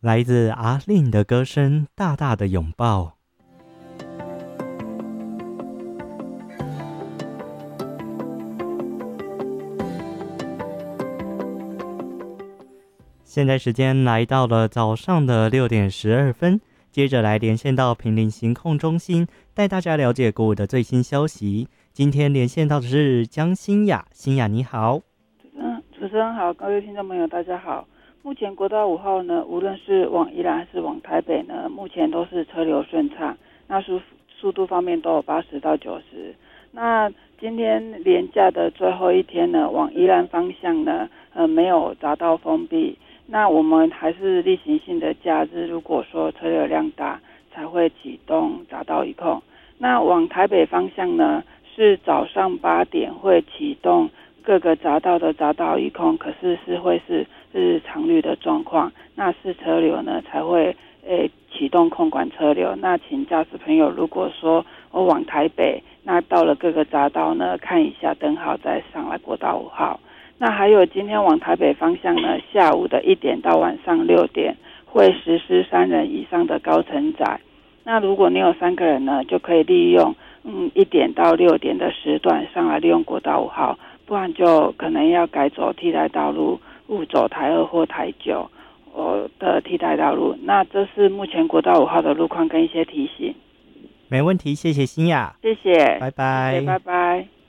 来自阿令的歌声，大大的拥抱。现在时间来到了早上的6点12分，接着来连线到坪林行控中心，带大家了解国五的最新消息。今天连线到的是江欣雅，欣雅你好。 主持人好，各位听众朋友大家好。目前国道5号呢，无论是往宜兰还是往台北呢，目前都是车流顺畅，那速度方面都有80到90。那今天连假的最后一天呢，往宜兰方向呢，没有匝道封闭。那我们还是例行性的假日，如果说车流量大，才会启动匝道一控。那往台北方向呢，是早上8点会启动各个匝道的匝道一控，可是会是常绿的状况，那是车流呢才会启动控管车流。那请驾驶朋友，如果说我往台北，那到了各个匝道呢，看一下灯号再上来国道5号。那还有今天往台北方向呢，下午的1点到晚上6点会实施3人以上的高承载。那如果你有3个人呢，就可以利用1点到6点的时段上来利用国道5号，不然就可能要改走替代道路，误走台2或台9的替代道路。那这是目前国道5号的路况跟一些提醒。 没问题，谢谢欣雅， 谢谢， 拜拜， 谢谢，拜拜。